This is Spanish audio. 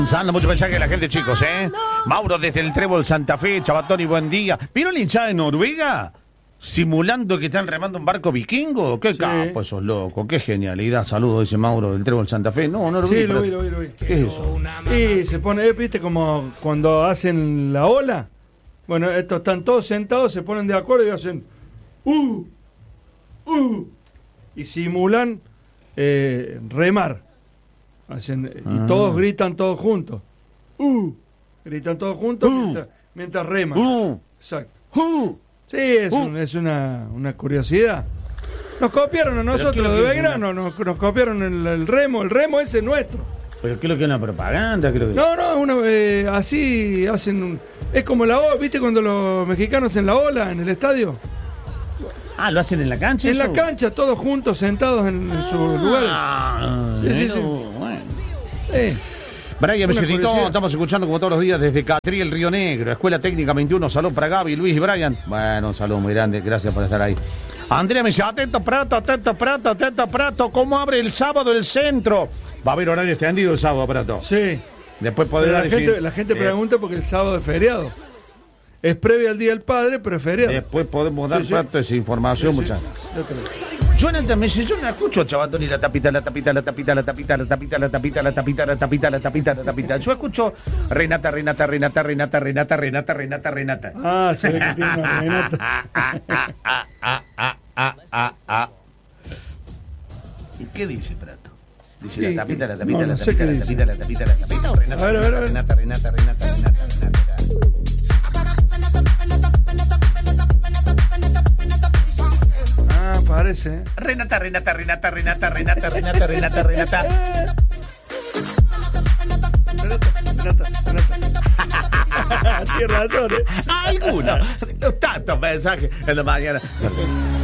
Avanzando mucho mensaje de la gente, chicos, Mauro desde el Trébol Santa Fe, Chabatoni, buen día. ¿Vieron la hinchada de Noruega? Simulando que están remando un barco vikingo. Qué capo esos locos, qué genialidad. Saludos, dice Mauro del Trébol Santa Fe. No lo vi. Sí, lo vi. ¿Qué es eso? Y se pone, viste, como cuando hacen la ola. Bueno, estos están todos sentados, se ponen de acuerdo y hacen y simulan remar. Hacen, y todos gritan todos juntos. Gritan todos juntos mientras reman. Exacto. Sí, es una curiosidad. Nos copiaron a nosotros de Belgrano, nos copiaron el remo. El remo ese es nuestro. ¿Pero qué es lo que es una propaganda? Creo que... No, así hacen. Es como la ola, ¿viste cuando los mexicanos hacen la ola en el estadio? ¿Lo hacen en la cancha? En la cancha, todos juntos, sentados en sus lugares. Sí. Bueno. Brian Belletito, estamos escuchando como todos los días desde Catriel, Río Negro, Escuela Técnica 21, salud para Gaby, Luis y Brian. Bueno, un saludo muy grande, gracias por estar ahí. Andrea me dice, atento Prato, ¿cómo abre el sábado el centro? Va a haber horario extendido el sábado, Prato. Sí. Después poder la gente pregunta porque el sábado es feriado. Es previo al Día del Padre, pero es feriado. Después podemos dar Prato esa información, muchas gracias. Jonathan me dice, yo no escucho Chabatoni la tapita. Yo escucho Renata. Se ve que tiene una Renata. ¿Y qué dice Prato? Dice Sí, la tapita, no sé qué dice. o Renata. A ver. Renata. Parece. Renata. Tienes razón, Algunos. Tantos mensajes en la mañana.